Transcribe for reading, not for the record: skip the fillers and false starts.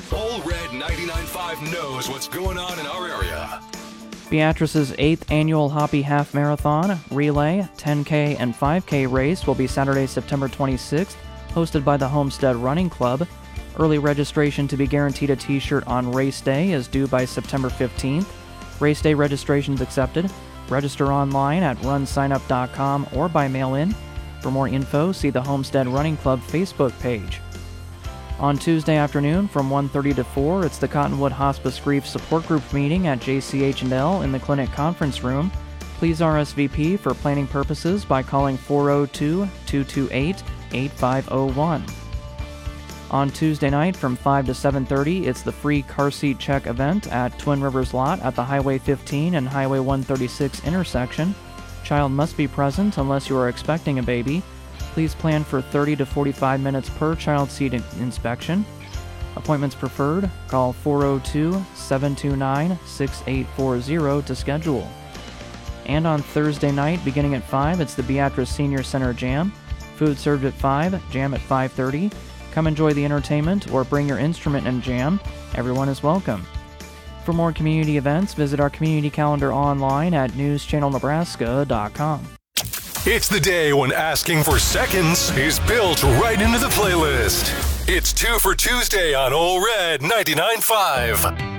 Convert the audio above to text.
Ole Red 99.5 knows what's going on in our area. Beatrice's 8th annual Hoppy Half Marathon, Relay, 10K, and 5K race will be Saturday, September 26th, hosted by the Homestead Running Club. Early registration to be guaranteed a t-shirt on race day is due by September 15th. Race day registrations accepted. Register online at runsignup.com or by mail-in. For more info, see the Homestead Running Club Facebook page. On Tuesday afternoon from 1:30 to 4, it's the Cottonwood Hospice Grief Support Group meeting at JCH&L in the Clinic Conference Room. Please RSVP for planning purposes by calling 402-228-8501. On Tuesday night from 5 to 7:30, it's the free car seat check event at Twin Rivers Lot at the Highway 15 and Highway 136 intersection. Child must be present unless you are expecting a baby. Please plan for 30 to 45 minutes per child seat inspection. Appointments preferred. Call 402-729-6840 to schedule. And on Thursday night, beginning at 5, it's the Beatrice Senior Center Jam. Food served at 5, jam at 5:30. Come enjoy the entertainment or bring your instrument and jam. Everyone is welcome. For more community events, visit our community calendar online at newschannelnebraska.com. It's the day when asking for seconds is built right into the playlist. It's 2 for Tuesday on Ole Red 99.5.